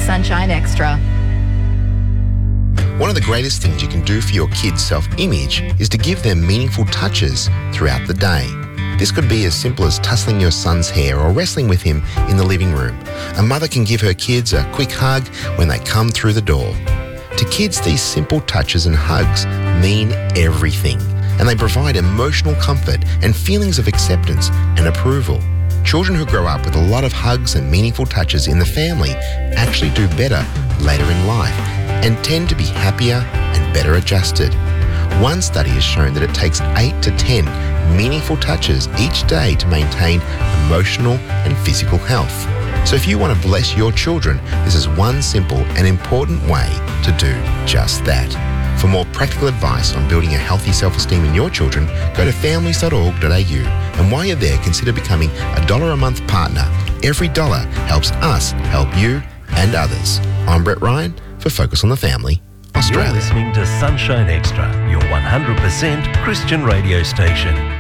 Sunshine Extra. One of the greatest things you can do for your kids' self-image is to give them meaningful touches throughout the day. This could be as simple as tussling your son's hair or wrestling with him in the living room. A mother can give her kids a quick hug when they come through the door. To kids, these simple touches and hugs mean everything, and they provide emotional comfort and feelings of acceptance and approval. Children who grow up with a lot of hugs and meaningful touches in the family actually do better later in life and tend to be happier and better adjusted. One study has shown that it takes 8 to 10 meaningful touches each day to maintain emotional and physical health. So if you want to bless your children, this is one simple and important way to do just that. For more practical advice on building a healthy self-esteem in your children, go to families.org.au. And while you're there, consider becoming a $1 a month partner. Every dollar helps us help you and others. I'm Brett Ryan for Focus on the Family, Australia. You're listening to Sunshine Extra, your 100% Christian radio station.